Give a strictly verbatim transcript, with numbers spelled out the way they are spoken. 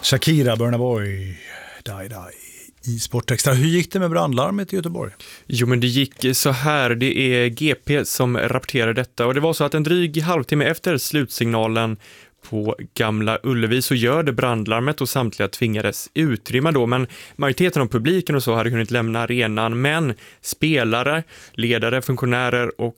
Shakira, Burna Boy, Die Die i Sportextra. Hur gick det med brandlarmet i Göteborg? Jo, men det gick så här. Det är G P som rapporterar detta. Och det var så att en dryg halvtimme efter slutsignalen på Gamla Ullevi så gör det brandlarmet och samtliga tvingades utrymma då. Men majoriteten av publiken och så hade hunnit lämna arenan. Men spelare, ledare, funktionärer och